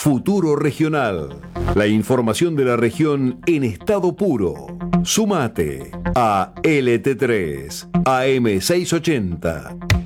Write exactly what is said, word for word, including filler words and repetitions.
Futuro Regional. La información de la región en estado puro. Sumate a L T tres A M seiscientos ochenta.